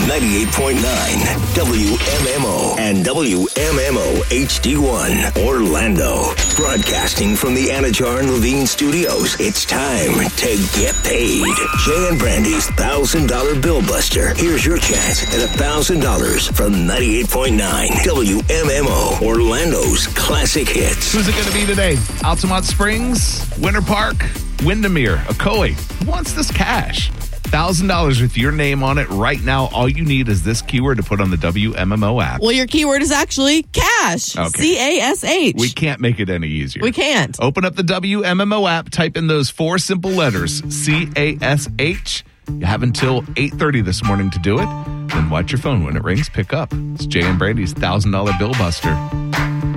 98.9 WMMO and WMMO HD1 Orlando. Broadcasting from the Anajar and Levine Studios, it's time to get paid. Jay and Brandy's $1,000 Bill Buster. Here's your chance at $1,000 from 98.9 WMMO, Orlando's classic hits. Who's it going to be today? Altamont Springs, Winter Park, Windermere, Ocoee. Who wants this cash? $1,000 with your name on it right now. All you need is this keyword to put on the WMMO app. Well, your keyword is actually cash. Okay. CASH. We can't make it any easier. We can't. Open up the WMMO app, type in those 4 simple letters, CASH. You have until 8:30 this morning to do it. Then watch your phone when it rings. Pick up. It's Jay and Brandy's $1,000 Bill Buster.